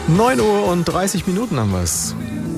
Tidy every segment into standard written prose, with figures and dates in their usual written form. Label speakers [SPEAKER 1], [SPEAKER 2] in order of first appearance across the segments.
[SPEAKER 1] 9:30 haben wir es.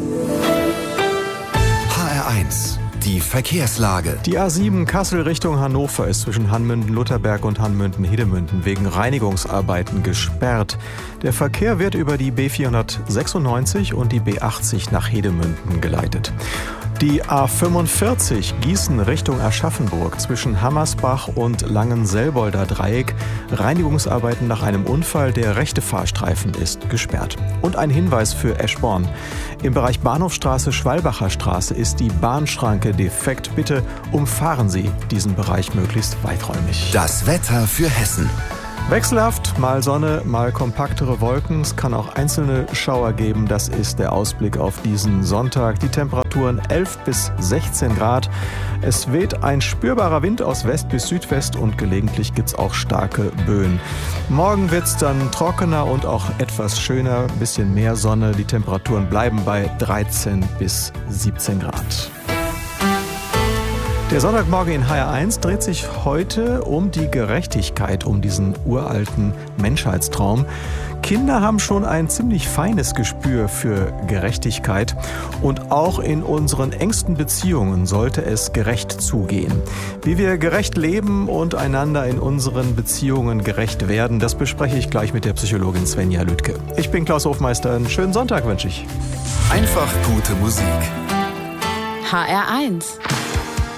[SPEAKER 2] HR1, die Verkehrslage.
[SPEAKER 1] Die A7 Kassel Richtung Hannover ist zwischen Hanmünden-Lutherberg und Hanmünden-Hedemünden wegen Reinigungsarbeiten gesperrt. Der Verkehr wird über die B496 und die B80 nach Hedemünden geleitet. Die A45 Gießen Richtung Aschaffenburg zwischen Hammersbach und Langenselbolder Dreieck. Reinigungsarbeiten nach einem Unfall, der rechte Fahrstreifen ist gesperrt. Und ein Hinweis für Eschborn. Im Bereich Bahnhofstraße, Schwalbacher Straße ist die Bahnschranke defekt. Bitte umfahren Sie diesen Bereich möglichst weiträumig.
[SPEAKER 2] Das Wetter für Hessen.
[SPEAKER 1] Wechselhaft, mal Sonne, mal kompaktere Wolken. Es kann auch einzelne Schauer geben. Das ist der Ausblick auf diesen Sonntag. Die Temperaturen 11 bis 16 Grad. Es weht ein spürbarer Wind aus West bis Südwest und gelegentlich gibt es auch starke Böen. Morgen wird es dann trockener und auch etwas schöner. Ein bisschen mehr Sonne. Die Temperaturen bleiben bei 13 bis 17 Grad. Der Sonntagmorgen in HR1 dreht sich heute um die Gerechtigkeit, um diesen uralten Menschheitstraum. Kinder haben schon ein ziemlich feines Gespür für Gerechtigkeit und auch in unseren engsten Beziehungen sollte es gerecht zugehen. Wie wir gerecht leben und einander in unseren Beziehungen gerecht werden, das bespreche ich gleich mit der Psychologin Svenja Lüdke. Ich bin Klaus Hofmeister, einen schönen Sonntag wünsche ich.
[SPEAKER 2] Einfach gute Musik.
[SPEAKER 3] HR1